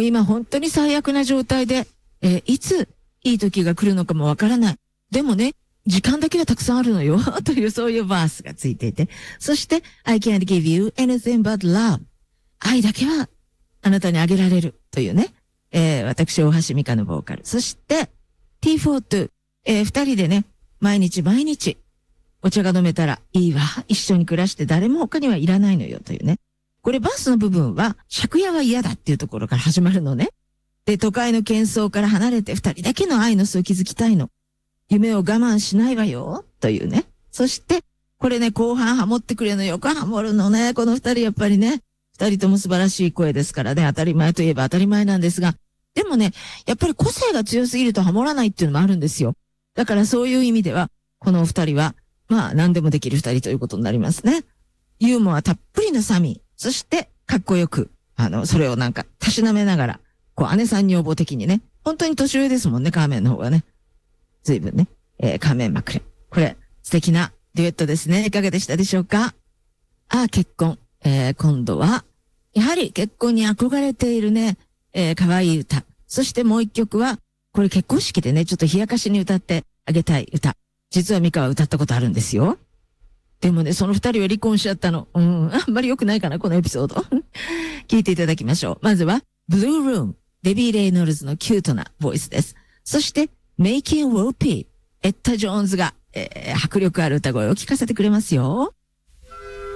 う今本当に最悪な状態で、いついい時が来るのかもわからない。でもね、時間だけはたくさんあるのよ。というそういうバースがついていて。そして、I can't give you anything but love. 愛だけはあなたにあげられるというね。私、大橋美香のボーカル。そして、T42。二人でね、毎日毎日、お茶が飲めたらいいわ。一緒に暮らして誰も他にはいらないのよというね。これバースの部分は、借家は嫌だっていうところから始まるのね。で、都会の喧騒から離れて二人だけの愛の巣を築きたいの。夢を我慢しないわよ。というね。そして、これね、後半ハモってくれるのよくハモるのね。この二人やっぱりね。二人とも素晴らしい声ですからね。当たり前といえば当たり前なんですが。でもね、やっぱり個性が強すぎるとハモらないっていうのもあるんですよ。だからそういう意味では、この二人は、まあ何でもできる二人ということになりますね。ユーモアたっぷりのサミー。そして、かっこよく、それをなんか、たしなめながら、こう、姉さん女房的にね。本当に年上ですもんね、カーメンの方はね。随分ね。カーメン・マクレ。これ、素敵なデュエットですね。いかがでしたでしょうか？結婚。今度は、やはり結婚に憧れているね、可愛い歌。そしてもう一曲は、これ結婚式でね、ちょっと冷やかしに歌ってあげたい歌。実はミカは歌ったことあるんですよ。でもね、その二人は離婚しちゃったの。あんまり良くないかな、このエピソード。聞いていただきましょう。まずは、ブルールーム。デビー・レイノルズのキュートなボイスです。そして、Making Whoopee。エッタ・ジョーンズが、迫力ある歌声を聞かせてくれますよ。